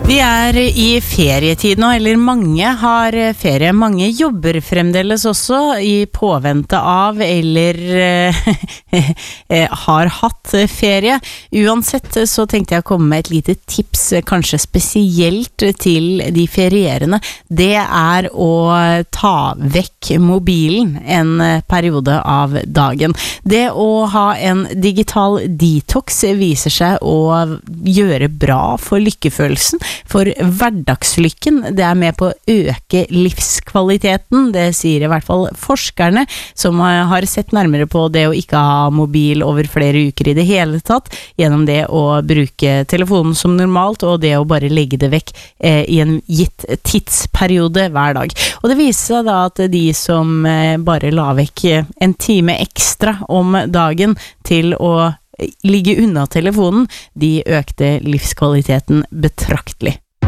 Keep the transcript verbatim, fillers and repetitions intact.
Vi er i ferietid nå, eller mange har ferie. Mange jobber fremdeles også i påvente av, eller eh, har hatt ferie. Uansett så tenkte jeg å komme med et lite tips, kanskje spesielt til de ferierende. Det er å ta vekk mobilen en periode av dagen. Det å ha en digital detox viser seg å gjøre bra for lykkefølelsen, for hverdagslykken. Det er med på å øke livskvaliteten, det sier i hvert fall forskerne som har sett nærmere på det å ikke ha mobil over flere uker i det hele tatt, gjennom det å bruke telefonen som normalt, og det å bare legge det vekk eh, i en gitt tidsperiode hver dag. Og det viser seg da at de som eh, bare la vekk en time ekstra om dagen til å ligge unna telefonen, de økte livskvaliteten betraktelig.